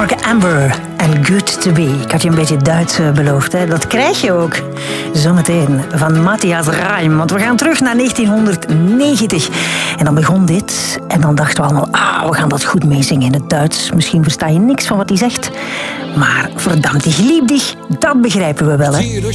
Mark Amber en Good to Be. Ik had je een beetje Duits beloofd, hè? Dat krijg je ook zometeen van Matthias Reim. Want we gaan terug naar 1990. En dan begon dit. En dan dachten we allemaal, we gaan dat goed meezingen in het Duits. Misschien versta je niks van wat hij zegt. Maar verdammt, ich lieb dich, dat begrijpen we wel, hè?